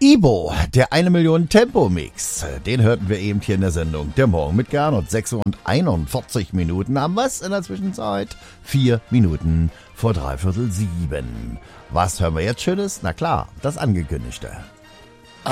Ibo, der 1 Million Tempo-Mix, den hörten wir eben hier in der Sendung. Der Morgen mit Gernot, 6 und 41 Minuten. Haben wir es in der Zwischenzeit? 4 Minuten vor 6:45. Was hören wir jetzt Schönes? Na klar, das Angekündigte.